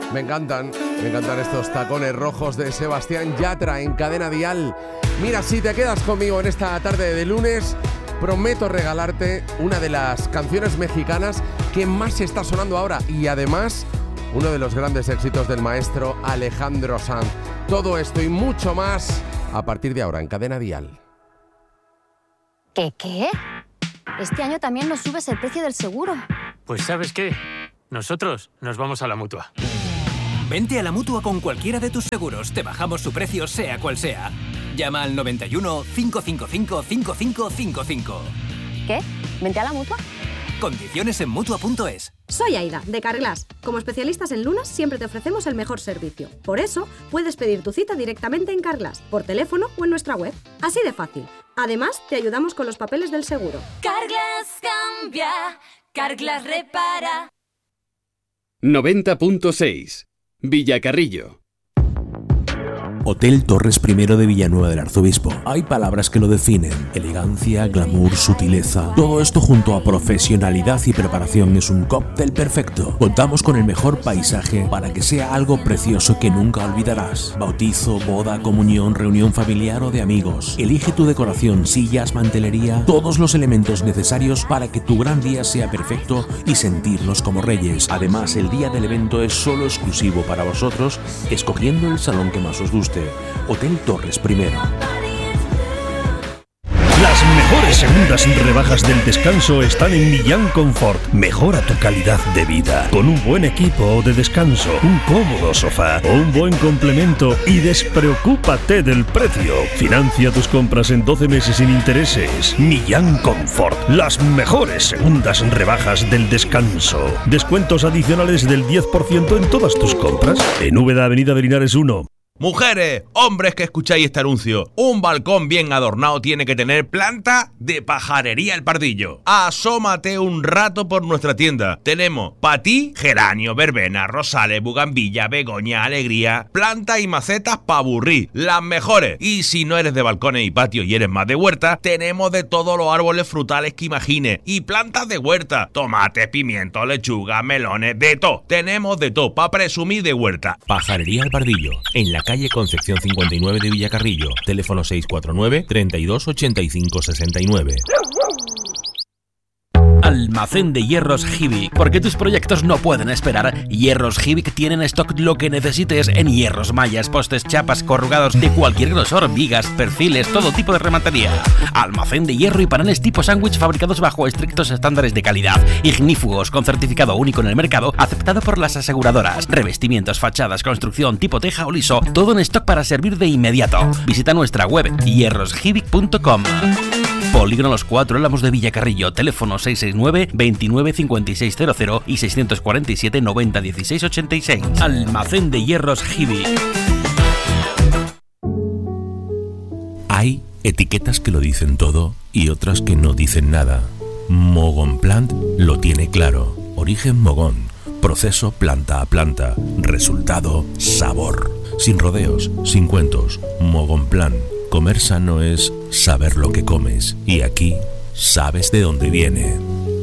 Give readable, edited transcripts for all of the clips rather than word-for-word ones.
Me encantan estos tacones rojos de Sebastián Yatra en Cadena Dial. Mira, si te quedas conmigo en esta tarde de lunes, prometo regalarte una de las canciones mexicanas que más está sonando ahora y además uno de los grandes éxitos del maestro Alejandro Sanz. Todo esto y mucho más a partir de ahora en Cadena Dial. ¿Qué? Este año también nos subes el precio del seguro. Pues ¿sabes qué? Nosotros nos vamos a la Mutua. Vente a la Mutua con cualquiera de tus seguros. Te bajamos su precio, sea cual sea. Llama al 91 555 5555. ¿Qué? ¿Vente a la Mutua? Condiciones en Mutua.es. Soy Aida, de Carglass. Como especialistas en lunas, siempre te ofrecemos el mejor servicio. Por eso, puedes pedir tu cita directamente en Carglass, por teléfono o en nuestra web. Así de fácil. Además, te ayudamos con los papeles del seguro. Carglass cambia, Carglass repara. 90.6 Villacarrillo. Hotel Torres I de Villanueva del Arzobispo. Hay palabras que lo definen: elegancia, glamour, sutileza. Todo esto junto a profesionalidad y preparación es un cóctel perfecto. Contamos con el mejor paisaje para que sea algo precioso que nunca olvidarás. Bautizo, boda, comunión, reunión familiar o de amigos. Elige tu decoración, sillas, mantelería, todos los elementos necesarios para que tu gran día sea perfecto y sentirnos como reyes. Además, el día del evento es solo exclusivo para vosotros, escogiendo el salón que más os guste. Hotel Torres I. Las mejores segundas rebajas del descanso están en Millán Confort. Mejora tu calidad de vida con un buen equipo de descanso, un cómodo sofá o un buen complemento y despreocúpate del precio. Financia tus compras en 12 meses sin intereses. Millán Confort, las mejores segundas rebajas del descanso. Descuentos adicionales del 10% en todas tus compras. En Úbeda, Avenida de Linares 1. Mujeres, hombres que escucháis este anuncio, un balcón bien adornado tiene que tener planta de Pajarería El Pardillo. Asómate un rato por nuestra tienda. Tenemos para ti geranio, verbena, rosales, bugambilla, begoña, alegría, planta y macetas para aburrir, las mejores. Y si no eres de balcones y patios y eres más de huerta, tenemos de todos los árboles frutales que imagines y plantas de huerta, tomates, pimientos, lechuga, melones, de todo. Tenemos de todo para presumir de huerta. Pajarería El Pardillo, en la calle Concepción 59 de Villacarrillo. Teléfono 649 32 85 69. Almacén de Hierros Hibik. Porque tus proyectos no pueden esperar. Hierros Hibik tienen stock lo que necesites en hierros, mallas, postes, chapas, corrugados de cualquier grosor, vigas, perfiles, todo tipo de rematería. Almacén de hierro y paneles tipo sándwich fabricados bajo estrictos estándares de calidad. Ignífugos con certificado único en el mercado, aceptado por las aseguradoras. Revestimientos, fachadas, construcción tipo teja o liso, todo en stock para servir de inmediato. Visita nuestra web hierroshibic.com. Polígono Los Cuatro Álamos de Villacarrillo. Teléfono 669 29 5600 y 647 90 16 86. Almacén de Hierros Hibik. Hay etiquetas que lo dicen todo y otras que no dicen nada. Mogón Plant lo tiene claro. Origen Mogón. Proceso planta a planta. Resultado sabor. Sin rodeos, sin cuentos. Mogón Plant. Comer sano es saber lo que comes. Y aquí sabes de dónde viene.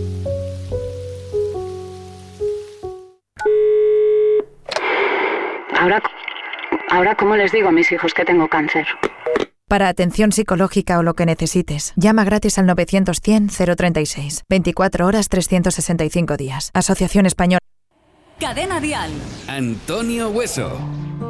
Ahora, ¿cómo les digo a mis hijos que tengo cáncer? Para atención psicológica o lo que necesites, llama gratis al 900-100-036. 24 horas, 365 días. Asociación Española. Cadena Dial. Antonio Hueso.